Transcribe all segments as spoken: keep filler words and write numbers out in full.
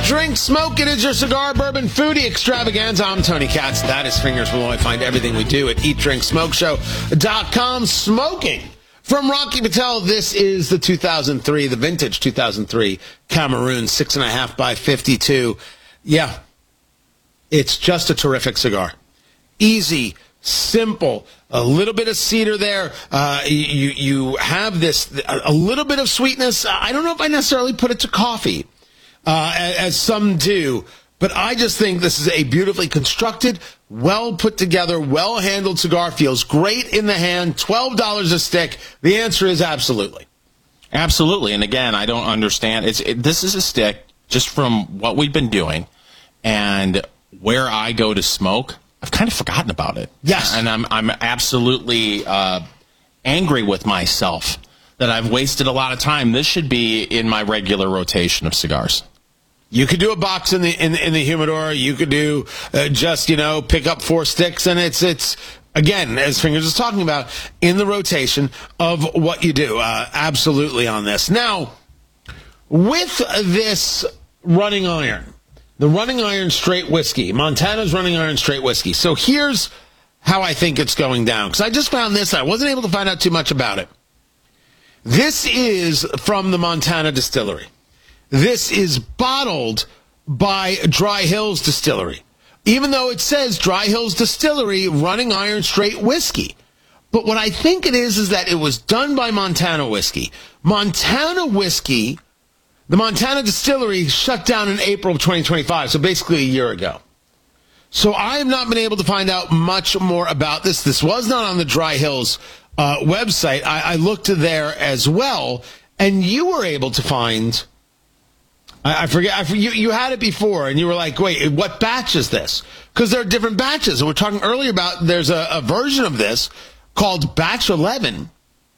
Drink Smoke. It is your cigar bourbon foodie extravaganza. I'm Tony Katz. That is Fingers Malloy. Find everything we do at eat drink smoke show dot com. Smoking from Rocky Patel. This is the two thousand three, the vintage two thousand three Cameroon, six and a half by fifty-two. Yeah, it's just a terrific cigar. Easy, simple, a little bit of cedar there. Uh, you you have this a little bit of sweetness. I don't know if I necessarily put it to coffee, uh, as some do, but I just think this is a beautifully constructed, well put together, well handled cigar. Feels great in the hand. Twelve dollars a stick. The answer is absolutely, absolutely. And again, I don't understand. It's it, this is a stick just from what we've been doing and where I go to smoke. I've kind of forgotten about it. Yes. And I'm I'm absolutely uh, angry with myself that I've wasted a lot of time. This should be in my regular rotation of cigars. You could do a box in the in, in the humidor. You could do uh, just, you know, pick up four sticks, and it's it's again, as Fingers is talking about, in the rotation of what you do. Uh, absolutely on this. Now, with this running iron, the Running Iron Straight Whiskey, Montana's Running Iron Straight Whiskey. So here's how I think it's going down, because I just found this. I wasn't able to find out too much about it. This is from the Montana Distillery. This is bottled by Dry Hills Distillery, even though it says Dry Hills Distillery Running Iron Straight Whiskey. But what I think it is is that it was done by Montana Whiskey. Montana Whiskey... The Montana Distillery shut down in April of twenty twenty-five, so basically a year ago. So I have not been able to find out much more about this. This was not on the Dry Hills uh, website. I, I looked there as well, and you were able to find... I, I forget. I, you, you had it before, and you were like, wait, what batch is this? Because there are different batches. And we're talking earlier about there's a, a version of this called Batch eleven,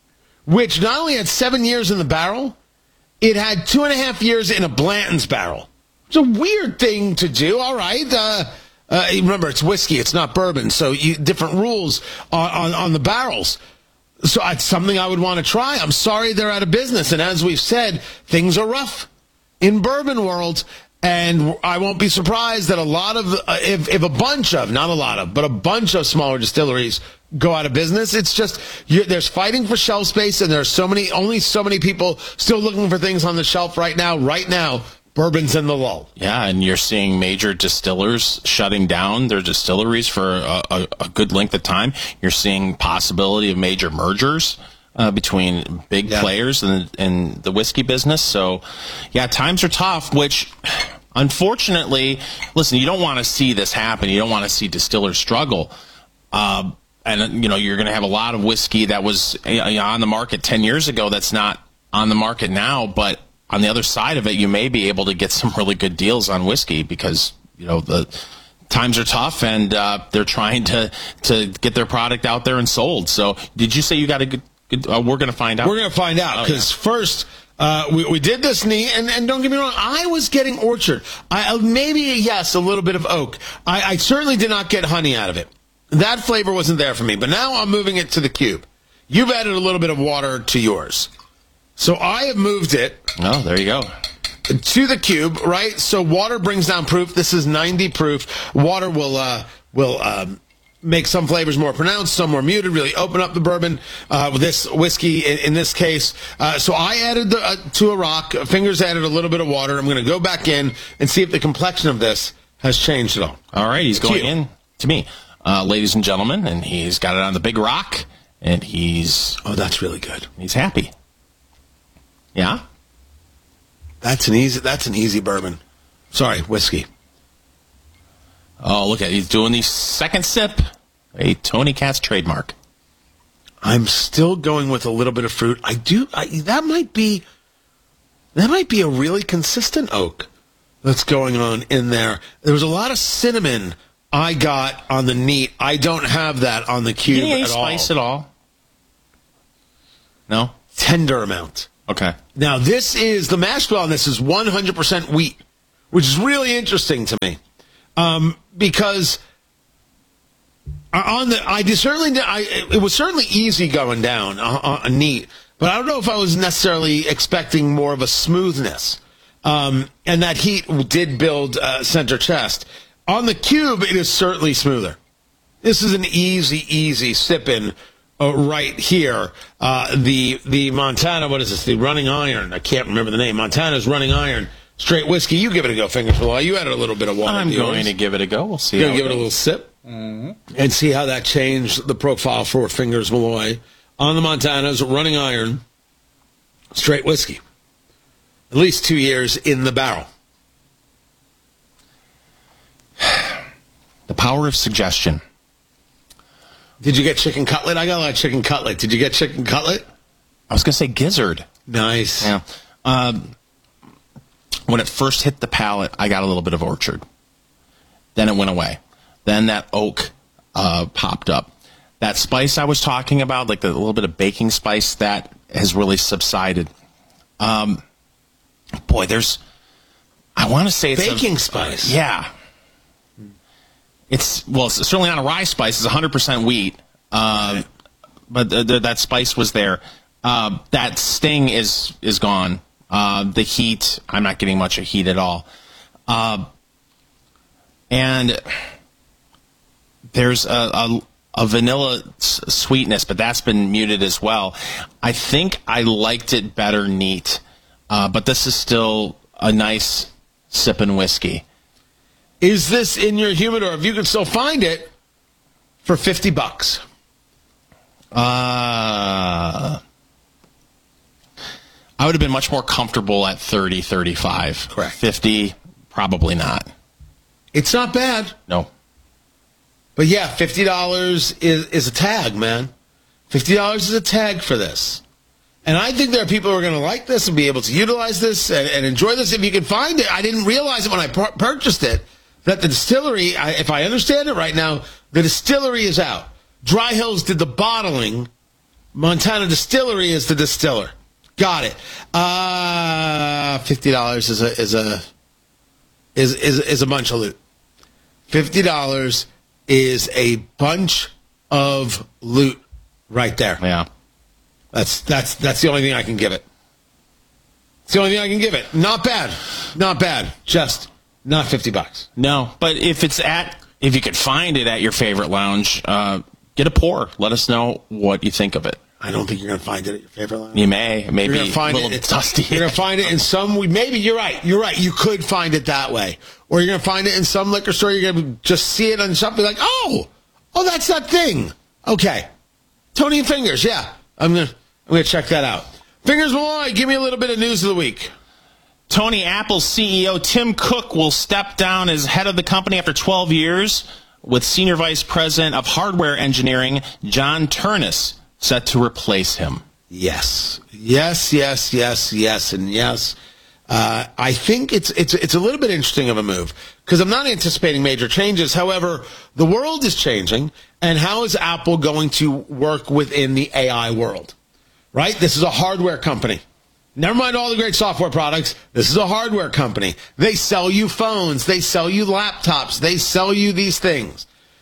which not only had seven years in the barrel... It had two and a half years in a Blanton's barrel. It's a weird thing to do. All right. Uh, uh, remember, it's whiskey. It's not bourbon. So you, different rules on, on, on the barrels. So it's something I would want to try. I'm sorry they're out of business. And as we've said, things are rough in bourbon world. And I won't be surprised that a lot of, uh, if, if a bunch of, not a lot of, but a bunch of smaller distilleries go out of business. It's just, you're, there's fighting for shelf space, and there's so many, only so many people still looking for things on the shelf right now. Right now, bourbon's in the lull. Yeah, and you're seeing major distillers shutting down their distilleries for a, a, a good length of time. You're seeing possibility of major mergers Uh, between big yeah. players in, in the whiskey business. So, yeah, times are tough, which, unfortunately, listen, you don't want to see this happen. You don't want to see distillers struggle. Uh, and, you know, you're going to have a lot of whiskey that was you know, on the market ten years ago that's not on the market now. But on the other side of it, you may be able to get some really good deals on whiskey because, you know, the times are tough, and uh, they're trying to, to get their product out there and sold. So, did you say you got a good... Uh, we're going to find out. We're going to find out because oh, yeah. first uh, we, we did this neat, and, and don't get me wrong, I was getting orchard. I, maybe, yes, a little bit of oak. I, I certainly did not get honey out of it. That flavor wasn't there for me, but now I'm moving it to the cube. You've added a little bit of water to yours. So I have moved it. Oh, there you go. To the cube, right? So water brings down proof. This is ninety proof. Water will, uh, will, um, make some flavors more pronounced, some more muted, really open up the bourbon uh, with this whiskey in, in this case. Uh, so I added the, uh, to a rock. Fingers added a little bit of water. I'm going to go back in and see if the complexion of this has changed at all. All right, he's going in to me, uh, ladies and gentlemen, and he's got it on the big rock, and he's... Oh, that's really good. He's happy. Yeah? That's an easy, that's an easy bourbon. Sorry, whiskey. Oh, look at it. He's doing the second sip. A Tony Katz trademark. I'm still going with a little bit of fruit. I do. I, that might be. That might be a really consistent oak that's going on in there. There was a lot of cinnamon I got on the neat. I don't have that on the cube yeah, at spice all. at all? No? Tender amount. Okay. Now, this is, the mash bill on this is one hundred percent wheat, which is really interesting to me. Um, because on the, I did certainly, I, it was certainly easy going down, uh, uh, neat, but I don't know if I was necessarily expecting more of a smoothness. Um, and that heat did build uh, center chest. On the Cube, it is certainly smoother. This is an easy, easy sip-in uh, right here. Uh, the the Montana, what is this? The Running Iron. I can't remember the name. Montana's Running Iron Straight Whiskey. You give it a go, Fingers Malloy. You added a little bit of water. I'm to going yours. to give it a go. We'll see. You're how going to give it it a goes. little sip mm-hmm. and see how that changed the profile for Fingers Malloy on the Montana's Running Iron Straight Whiskey. At least two years in the barrel. The power of suggestion. Did you get chicken cutlet? I got a lot of chicken cutlet. Did you get chicken cutlet? I was going to say gizzard. Nice. Yeah. Um, when it first hit the palate, I got a little bit of orchard. Then it went away. Then that oak uh, popped up. That spice I was talking about, like the little bit of baking spice, that has really subsided. Um, boy, there's, I want to say it's baking a, spice. Yeah. It's, well, it's certainly not a rye spice. It's one hundred percent wheat. Uh, right. But the, the, that spice was there. Uh, that sting is is gone. Uh, the heat, I'm not getting much of heat at all. Uh, and there's a, a, a vanilla s- sweetness, but that's been muted as well. I think I liked it better neat, uh, but this is still a nice sipping whiskey. Is this in your humidor? If you can still find it for fifty bucks. Uh, I would have been much more comfortable at thirty, thirty-five. Correct. fifty, probably not. It's not bad. No. But yeah, fifty dollars is, is a tag, man. fifty dollars is a tag for this. And I think there are people who are going to like this and be able to utilize this and, and enjoy this if you can find it. I didn't realize it when I pur- purchased it, that the distillery, I, if I understand it right now, the distillery is out. Dry Hills did the bottling. Montana Distillery is the distiller. Got it. Uh, fifty dollars is a is a is is is a bunch of loot. Fifty dollars is a bunch of loot right there. Yeah. That's that's that's the only thing I can give it. It's the only thing I can give it. Not bad. Not bad. Just not fifty bucks. No, but if it's at, if you could find it at your favorite lounge, uh, get a pour. Let us know what you think of it. I don't think you're going to find it at your favorite lounge. You may, maybe You're gonna find a little it, it's, dusty. You're going to find it in some, maybe you're right. You're right. You could find it that way. Or you're going to find it in some liquor store. You're going to just see it on something like, oh, oh, that's that thing. Okay. Tony and Fingers. Yeah. I'm going to, I'm going to check that out. Fingers Malloy, give me a little bit of news of the week. Tony, Apple's C E O Tim Cook will step down as head of the company after twelve years, with Senior Vice President of Hardware Engineering John Turnus set to replace him. Yes, yes, yes, yes, yes, and yes. Uh, I think it's it's it's a little bit interesting of a move because I'm not anticipating major changes. However, the world is changing, and how is Apple going to work within the A I world? Right? This is a hardware company. Never mind all the great software products. This is a hardware company. They sell you phones. They sell you laptops. They sell you these things.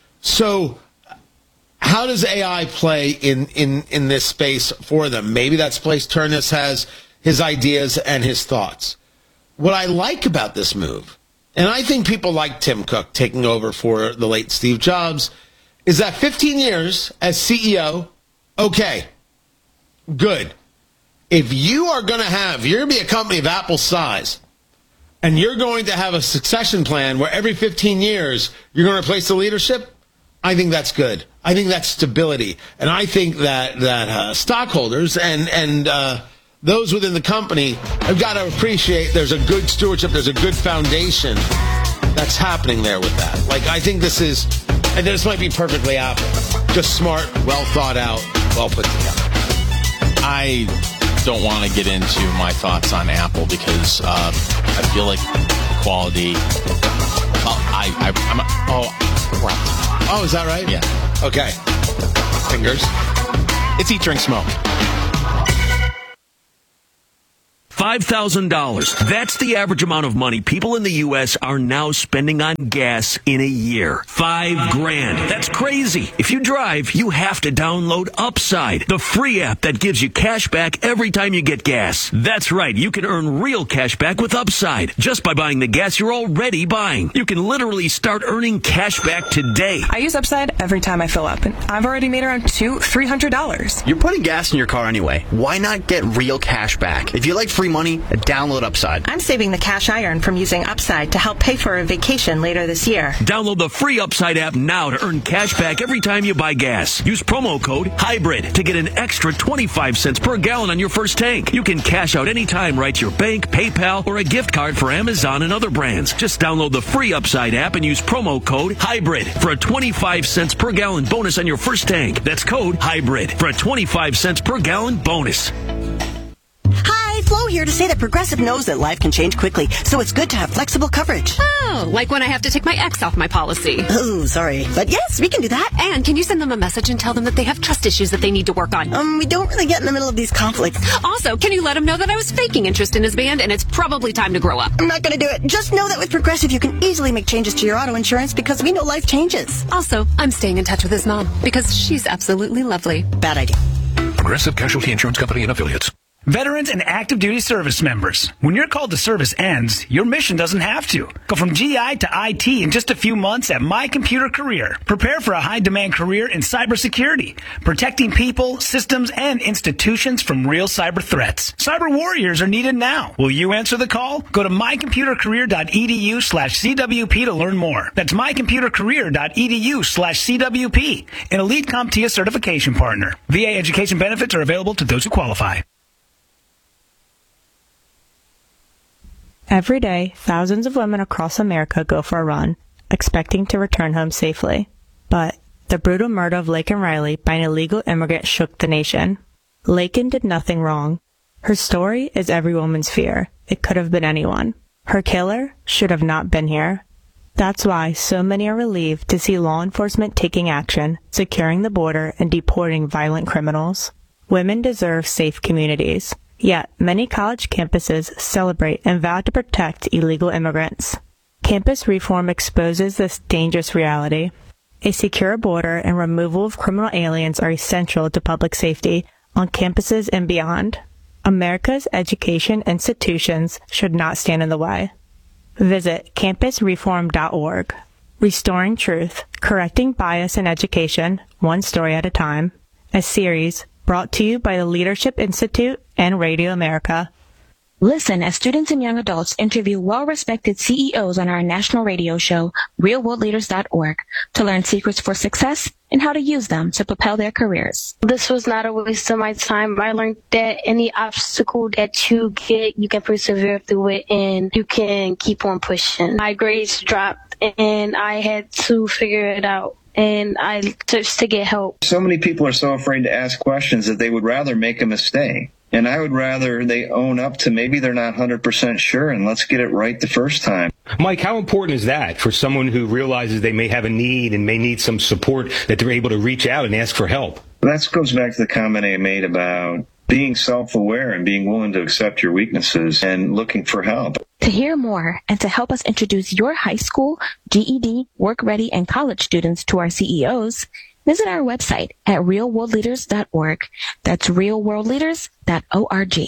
So how does A I play in, in, in this space for them? Maybe that's a place Turnus has his ideas and his thoughts. What I like about this move, and I think people like Tim Cook taking over for the late Steve Jobs, is that fifteen years as C E O, okay, good. If you are going to have, you're going to be a company of Apple's size, and you're going to have a succession plan where every fifteen years you're going to replace the leadership, I think that's good. I think that's stability. And I think that, that uh, stockholders and, and uh, those within the company have got to appreciate there's a good stewardship, there's a good foundation that's happening there with that. Like, I think this is, and this might be perfectly Apple. Just smart, well thought out, well put together. I don't want to get into my thoughts on Apple because uh, I feel like the quality. Well, I, I, I'm. Oh, crap. Oh, is that right? Yeah. Okay. Fingers. It's Eat, Drink, Smoke. five thousand dollars. That's the average amount of money people in the U S are now spending on gas in a year. Five grand. That's crazy. If you drive, you have to download Upside, the free app that gives you cash back every time you get gas. That's right. You can earn real cash back with Upside just by buying the gas you're already buying. You can literally start earning cash back today. I use Upside every time I fill up, and I've already made around two, three hundred dollars. You're putting gas in your car anyway. Why not get real cash back? If you like free money, download Upside. I'm saving the cash I earn from using Upside to help pay for a vacation later this year. Download the free Upside app now to earn cash back every time you buy gas. Use promo code HYBRID to get an extra twenty-five cents per gallon on your first tank. You can cash out anytime right to your bank, PayPal, or a gift card for Amazon and other brands. Just download the free Upside app and use promo code HYBRID for a twenty-five cents per gallon bonus on your first tank. That's code HYBRID for a twenty-five cents per gallon bonus. Hi, Flo here to say that Progressive knows that life can change quickly, so it's good to have flexible coverage. Oh, like when I have to take my ex off my policy. Oh, sorry. But yes, we can do that. And can you send them a message and tell them that they have trust issues that they need to work on? Um, we don't really get in the middle of these conflicts. Also, can you let him know that I was faking interest in his band and it's probably time to grow up? I'm not going to do it. Just know that with Progressive, you can easily make changes to your auto insurance because we know life changes. Also, I'm staying in touch with his mom because she's absolutely lovely. Bad idea. Progressive Casualty Insurance Company and Affiliates. Veterans and active duty service members, when your call to service ends, your mission doesn't have to. Go from G I to I T in just a few months at My Computer Career. Prepare for a high-demand career in cybersecurity, protecting people, systems, and institutions from real cyber threats. Cyber warriors are needed now. Will you answer the call? Go to mycomputercareer.edu slash CWP to learn more. That's mycomputercareer.edu slash CWP, an Elite CompTIA certification partner. V A education benefits are available to those who qualify. Every day, thousands of women across America go for a run, expecting to return home safely. But the brutal murder of Laken Riley by an illegal immigrant shook the nation. Laken did nothing wrong. Her story is every woman's fear. It could have been anyone. Her killer should have not been here. That's why so many are relieved to see law enforcement taking action, securing the border, and deporting violent criminals. Women deserve safe communities. Yet, many college campuses celebrate and vow to protect illegal immigrants. Campus reform exposes this dangerous reality. A secure border and removal of criminal aliens are essential to public safety on campuses and beyond. America's education institutions should not stand in the way. Visit campus reform dot org. Restoring Truth, Correcting Bias in Education, One Story at a Time. A series brought to you by the Leadership Institute and Radio America. Listen as students and young adults interview well-respected C E Os on our national radio show, real world leaders dot org, to learn secrets for success and how to use them to propel their careers. This was not a waste of my time. I learned that any obstacle that you get, you can persevere through it and you can keep on pushing. My grades dropped and I had to figure it out. And I searched to get help. So many people are so afraid to ask questions that they would rather make a mistake. And I would rather they own up to maybe they're not one hundred percent sure and let's get it right the first time. Mike, how important is that for someone who realizes they may have a need and may need some support, that they're able to reach out and ask for help? That goes back to the comment I made about being self-aware and being willing to accept your weaknesses and looking for help. To hear more and to help us introduce your high school, G E D, work-ready, and college students to our C E Os, visit our website at real world leaders dot org. That's real world leaders dot org.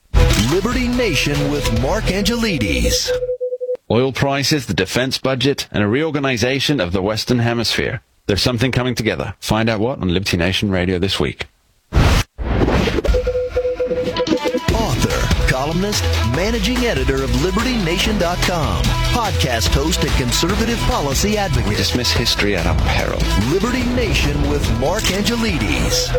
Liberty Nation with Mark Angelides. Oil prices, the defense budget, and a reorganization of the Western Hemisphere. There's something coming together. Find out what on Liberty Nation Radio this week. Columnist, managing editor of Liberty Nation dot com, podcast host and conservative policy advocate. We dismiss history at our peril. Liberty Nation with Mark Angelides.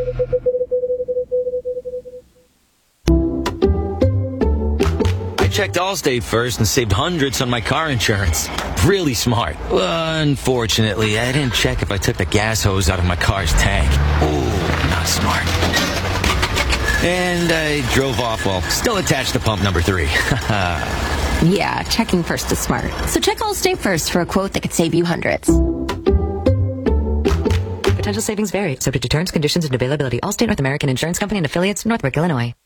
I checked Allstate first and saved hundreds on my car insurance. Really smart. Unfortunately, I didn't check if I took the gas hose out of my car's tank. Ooh, not smart. And I drove off while still attached to pump number three. Yeah, checking first is smart. So check Allstate first for a quote that could save you hundreds. Potential savings vary, subject to terms, conditions, and availability. Allstate North American Insurance Company and affiliates, Northbrook, Illinois.